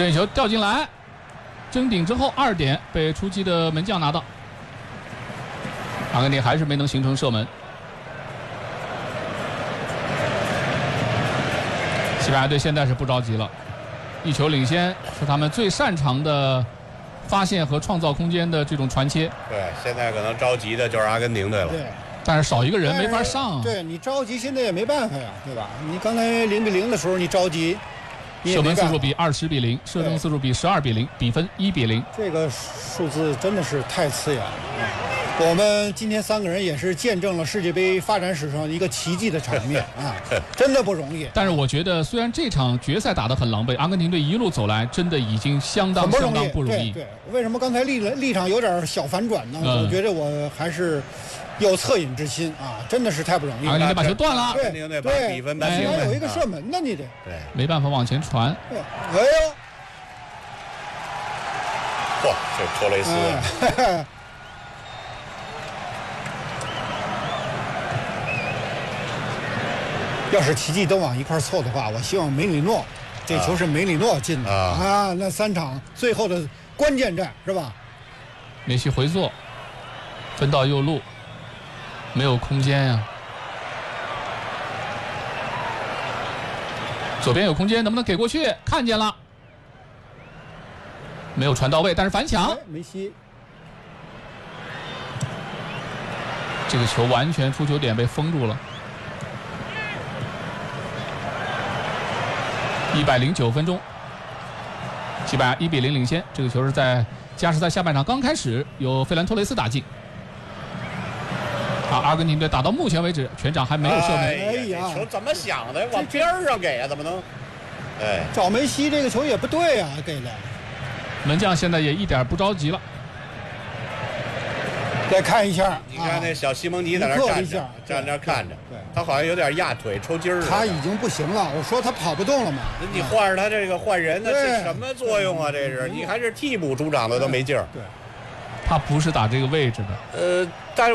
任意球掉进来，争顶之后2点被出击的门将拿到。阿根廷还是没能形成射门。西班牙队现在是不着急了，1球领先是他们最擅长的发现和创造空间的这种传切。 对，现在可能着急的就是阿根廷队了。 对， 但是少一个人没法上啊。 对，你着急现在也没办法呀，对吧？你刚才0-0的时候你着急， 射门次数比20-0，射正次数比12-0，比分1-0。 这个数字真的是太刺眼了。我们今天3个人也是见证了世界杯发展史上一个奇迹的场面啊，真的不容易。 但是我觉得，虽然这场决赛打得很狼狈，阿根廷队一路走来真的已经相当不容易。 对，为什么刚才立场有点小反转呢？我觉得我还是有恻隐之心啊，真的是太不容易了。 阿根廷队把球断了， 阿根廷队把比分扳平了。 还有一个射门呢，你这对没办法往前传。 哎呦， 嚯，这托雷斯。 要是奇迹都往一块凑的话，我希望梅里诺，这球是梅里诺进的啊！那3场最后的关键战是吧？ 梅西回做，分到右路，没有空间呀。左边有空间，能不能给过去？看见了，没有传到位，但是反抢。 梅西， 这个球完全出球点被封住了。109分钟，西班牙1-0领先。这个球是在加时赛下半场刚开始，由费兰托雷斯打进。好，阿根廷队打到目前为止全场还没有射门。 哎呀， 球怎么想的？往边上给啊？怎么能？哎， 找梅西这个球也不对啊，给的。 门将现在也一点不着急了。 再看一下， 你看那小西蒙尼在那站着，站那看着，他好像有点压腿抽筋儿。 他已经不行了，我说他跑不动了嘛。 你换着他这个换人，那这什么作用啊？这是你还是替补出场的都没劲儿。 对， 他不是打这个位置的。 但是。